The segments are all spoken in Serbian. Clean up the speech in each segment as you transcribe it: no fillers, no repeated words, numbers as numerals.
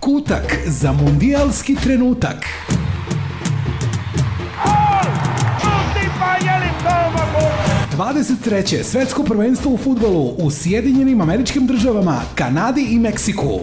Kutak za mundijalski trenutak. 23. svetsko prvenstvo u fudbalu u Sjedinjenim Američkim Državama, Kanadi i Meksiku.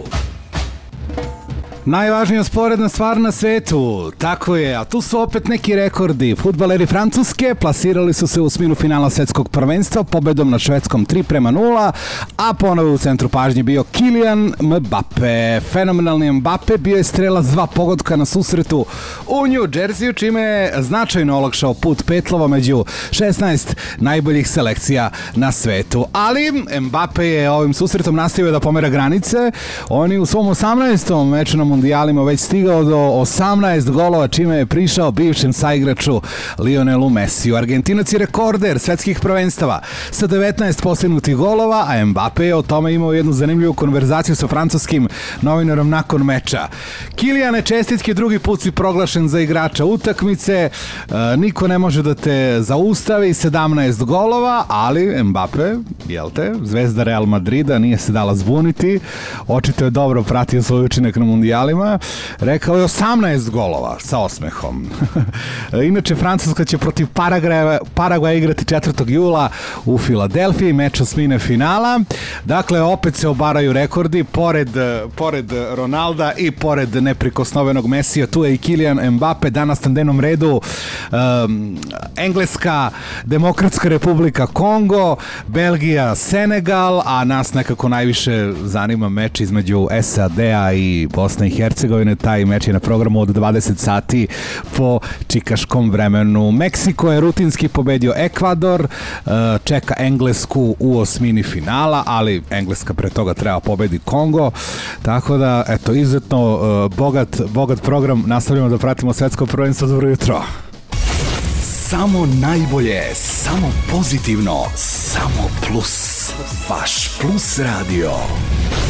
Najvažnija sporedna stvar na svetu, tako je, a tu su opet neki rekordi. Fudbaleri Francuske plasirali su se u osminu finala svetskog prvenstva pobedom na Švedskom 3-0, a ponovo u centru pažnje bio Kylian Mbappe. Fenomenalni Mbappe bio je strelac 2 pogotka na susretu u New Jerseyu, čime je značajno olakšao put Petlova među 16 najboljih selekcija na svetu. Ali Mbappe je ovim susretom nastavio da pomera granice. On je u svom 18. meču na mundijalima već stigao do 18 golova, čime je prišao bivšem saigraču Lionelu Messiju. Argentinac je rekorder svetskih prvenstava sa 19 postignutih golova, a Mbappe je o tome imao jednu zanimljivu konverzaciju sa francuskim novinarom nakon meča. Kyliane, čestitke, drugi put si proglašen za igrača utakmice, niko ne može da te zaustavi, 17 golova, ali Mbappe, jel te, zvezda Real Madrida, nije se dala zbuniti, očito je dobro pratio svoj učinak na mundijalima, rekao je 18 golova sa osmehom. Inače, Francuska će protiv Paragvaja igrati 4. jula u Filadelfiji, meč osmine finala. Dakle, opet se obaraju rekordi, pored Ronalda i pored neprikosnovenog Mesija, tu je i Kylian Mbappe. Danas na dnevnom redu Engleska, Demokratska Republika Kongo, Belgija, Senegal, a nas nekako najviše zanima meč između SAD-a i Bosne i Hercegovine. Taj meč je na programu od 20 sati po čikaškom vremenu. Meksiko je rutinski pobedio Ekvador, čeka Englesku u osmini finala, ali Engleska pre toga treba pobedi Kongo, tako da, eto, izuzetno bogat program. Nastavljamo da pratimo svetsko prvenstvo. Dobro jutro. Samo najbolje, samo pozitivno, samo plus. Vaš Plus radio.